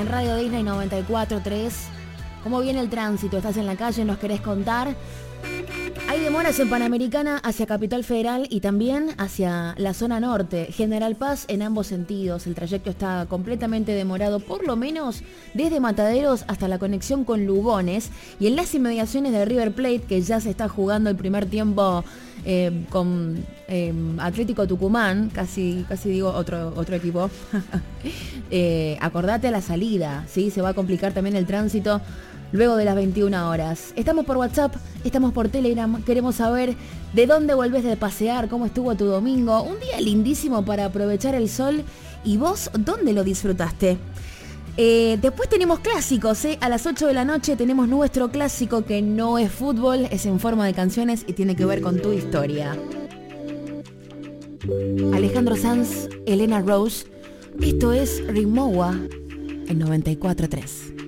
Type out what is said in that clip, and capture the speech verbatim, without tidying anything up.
en Radio Disney noventa y cuatro punto tres. ¿Cómo viene el tránsito? ¿Estás en la calle? ¿Nos querés contar? Hay demoras en Panamericana hacia Capital Federal y también hacia la zona norte. General Paz en ambos sentidos. El trayecto está completamente demorado, por lo menos desde Mataderos hasta la conexión con Lugones. Y en las inmediaciones de River Plate, que ya se está jugando el primer tiempo eh, con eh, Atlético Tucumán, casi, casi digo otro, otro equipo. eh, acordate a la salida, ¿sí? Se va a complicar también el tránsito luego de las veintiuna horas. Estamos por WhatsApp, estamos por Telegram, queremos saber de dónde volvés de pasear, cómo estuvo tu domingo. Un día lindísimo para aprovechar el sol. ¿Y vos dónde lo disfrutaste? Eh, después tenemos clásicos, ¿eh? A las ocho de la noche tenemos nuestro clásico que no es fútbol, es en forma de canciones y tiene que ver con tu historia. Alejandro Sanz, Elena Rose, esto es Rimowa en noventa y cuatro punto tres.